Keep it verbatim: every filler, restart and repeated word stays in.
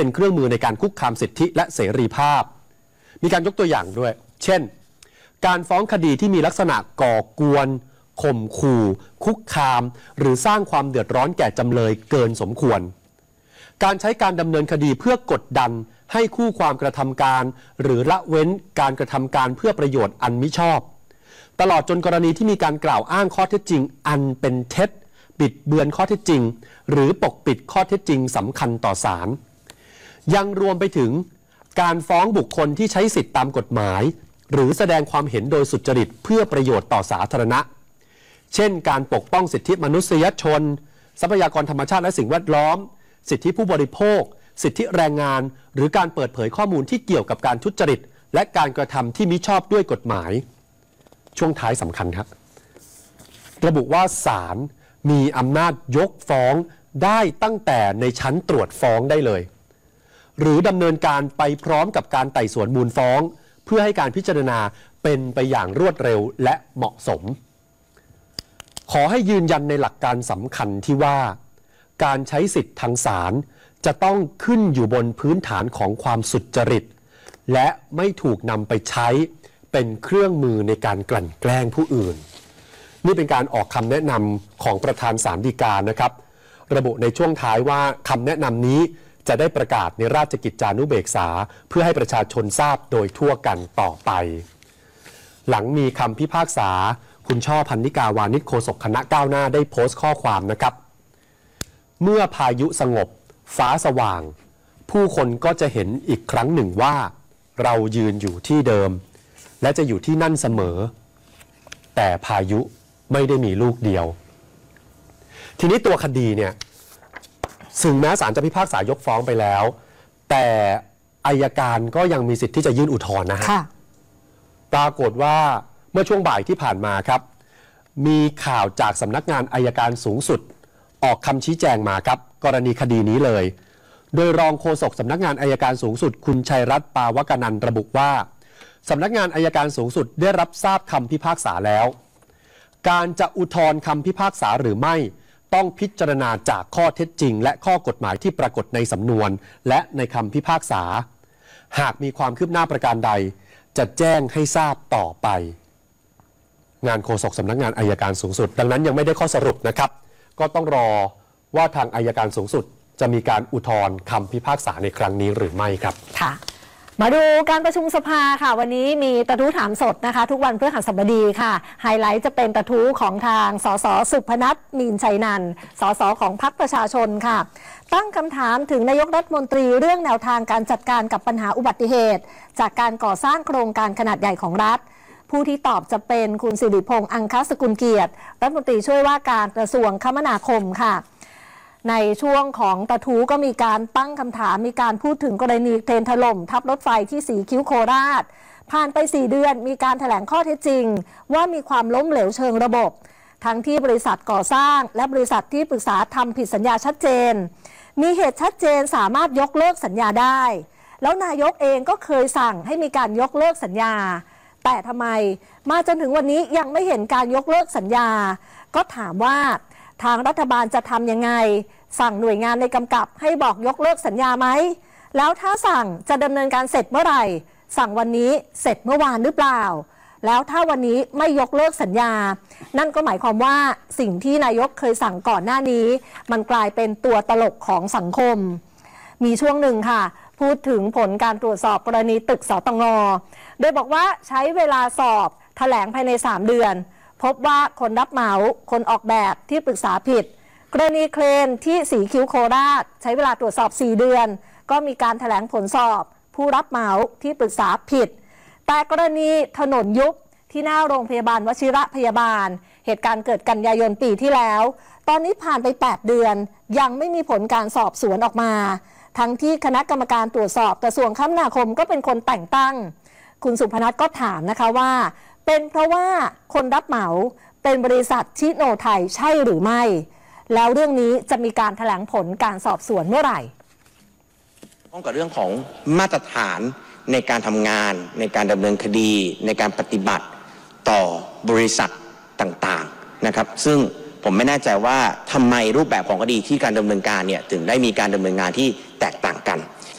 เป็นเครื่องมือในการคุกคามสิทธิและเสรีภาพมีการยกตัวอย่างด้วยเช่นการฟ้องคดีที่มีลักษณะก่อกวนข่มขู่คุกคามหรือสร้างความเดือดร้อนแก่จำเลยเกินสมควรการใช้การดำเนินคดีเพื่อกดดันให้คู่ความกระทำการหรือละเว้นการกระทำการเพื่อประโยชน์อันมิชอบตลอดจนกรณีที่มีการกล่าวอ้างข้อเท็จจริงอันเป็นเท็จบิดเบือนข้อเท็จจริงหรือปกปิดข้อเท็จจริงสำคัญต่อศาลยังรวมไปถึงการฟ้องบุคคลที่ใช้สิทธิตามกฎหมายหรือแสดงความเห็นโดยสุจริตเพื่อประโยชน์ต่อสาธารณะเช่นการปกป้องสิทธิมนุษยชนทรัพยากรธรรมชาติและสิ่งแวดล้อมสิทธิผู้บริโภคสิทธิแรงงานหรือการเปิดเผยข้อมูลที่เกี่ยวกับการทุจริตและการกระทำที่มิชอบด้วยกฎหมายช่วงท้ายสำคัญครับระบุว่าศาลมีอำนาจยกฟ้องได้ตั้งแต่ในชั้นตรวจฟ้องได้เลยหรือดำเนินการไปพร้อมกับการไต่สวนมูลฟ้องเพื่อให้การพิจารณาเป็นไปอย่างรวดเร็วและเหมาะสมขอให้ยืนยันในหลักการสำคัญที่ว่าการใช้สิทธิ์ทางศาลจะต้องขึ้นอยู่บนพื้นฐานของความสุจริตและไม่ถูกนำไปใช้เป็นเครื่องมือในการกลั่นแกล้งผู้อื่นนี่เป็นการออกคำแนะนำของประธานศาลฎีกานะครับระบุในช่วงท้ายว่าคำแนะนำนี้จะได้ประกาศในราชกิจจานุเบกษาเพื่อให้ประชาชนทราบโดยทั่วกันต่อไปหลังมีคำพิพากษาคุณช่อพันนิกาวานิชโฆษกคณะก้าวหน้าได้โพสต์ข้อความนะครับเมื่อพายุสงบฟ้าสว่างผู้คนก็จะเห็นอีกครั้งหนึ่งว่าเรายืนอยู่ที่เดิมและจะอยู่ที่นั่นเสมอแต่พายุไม่ได้มีลูกเดียวทีนี้ตัวคดีเนี่ยถึงแม้ศาลจะพิพากษายกฟ้องไปแล้วแต่อัยการก็ยังมีสิทธิ์ที่จะยื่นอุทธรณ์นะฮะปรากฏว่าเมื่อช่วงบ่ายที่ผ่านมาครับมีข่าวจากสำนักงานอัยการสูงสุดออกคำชี้แจงมาครับกรณีคดีนี้เลยโดยรองโฆษกสำนักงานอัยการสูงสุดคุณชัยรัตน์ปาวกนันท์ระบุว่าสำนักงานอัยการสูงสุดได้รับทราบคำพิพากษาแล้วการจะอุทธรณ์คำพิพากษาหรือไม่ต้องพิจารณาจากข้อเท็จจริงและข้อกฎหมายที่ปรากฏในสำนวนและในคำพิพากษาหากมีความคืบหน้าประการใดจะแจ้งให้ทราบต่อไปงานโฆษกสำนักงานอัยการสูงสุดดังนั้นยังไม่ได้ข้อสรุปนะครับก็ต้องรอว่าทางอัยการสูงสุดจะมีการอุทธรณ์คำพิพากษาในครั้งนี้หรือไม่ครับค่ะมาดูการประชุมสภาค่ะวันนี้มีกระทู้ถามสดนะคะทุกวันพฤหัสบดีค่ะไฮไลท์จะเป็นกระทู้ของทางสสสุพนัทมีนชัยนันท์สสของพรรคประชาชนค่ะตั้งคำถามถึงนายกรัฐมนตรีเรื่องแนวทางการจัดการกับปัญหาอุบัติเหตุจากการก่อสร้างโครงการขนาดใหญ่ของรัฐผู้ที่ตอบจะเป็นคุณสิริพงษ์อังคสกุลเกียรติรัฐมนตรีช่วยว่าการกระทรวงคมนาคมค่ะในช่วงของกระทู้ก็มีการตั้งคำถามมีการพูดถึงกรณีเครนถล่มทับรถไฟที่สีคิ้วโคราชผ่านไปสี่เดือนมีการแถลงข้อเท็จจริงว่ามีความล้มเหลวเชิงระบบทั้งที่บริษัทก่อสร้างและบริษัทที่ปรึกษาทำผิดสัญญาชัดเจนมีเหตุชัดเจนสามารถยกเลิกสัญญาได้แล้วนายกเองก็เคยสั่งให้มีการยกเลิกสัญญาแต่ทำไมมาจนถึงวันนี้ยังไม่เห็นการยกเลิกสัญญาก็ถามว่าทางรัฐบาลจะทำยังไงสั่งหน่วยงานในกำกับให้บอกยกเลิกสัญญาไหมแล้วถ้าสั่งจะดำเนินการเสร็จเมื่อไหร่สั่งวันนี้เสร็จเมื่อวานหรือเปล่าแล้วถ้าวันนี้ไม่ยกเลิกสัญญานั่นก็หมายความว่าสิ่งที่นายกเคยสั่งก่อนหน้านี้มันกลายเป็นตัวตลกของสังคมมีช่วงหนึ่งค่ะพูดถึงผลการตรวจสอบกรณีตึกสตงโดยบอกว่าใช้เวลาสอบแถลงภายในสามเดือนพบว่าคนรับเหมาคนออกแบบที่ปรึกษาผิดกรณีเครนที่สีคิ้วโคราชใช้เวลาตรวจสอบสี่เดือนก็มีการแถลงผลสอบผู้รับเหมาที่ปรึกษาผิดแต่กรณีถนนยุบที่หน้าโรงพยาบาลวชิระพยาบาลเหตุการณ์เกิดกันยายนปีที่แล้วตอนนี้ผ่านไปแปดเดือนยังไม่มีผลการสอบสวนออกมาทั้งที่คณะกรรมการตรวจสอบกระทรวงคมนาคมก็เป็นคนแต่งตั้งคุณสุพนัทก็ถามนะคะว่าเป็นเพราะว่าคนรับเหมาเป็นบริษัทชิโนไทยใช่หรือไม่แล้วเรื่องนี้จะมีการแถลงผลการสอบสวนเมื่อไหร่ข้องกับเรื่องของมาตรฐานในการทำงานในการดำเนินคดีในการปฏิบัติต่อบริษัทต่างๆนะครับซึ่งผมไม่แน่ใจว่าทำไมรูปแบบของคดีที่การดำเนินการเนี่ยถึงได้มีการดำเนินงานที่แตกต่างกัน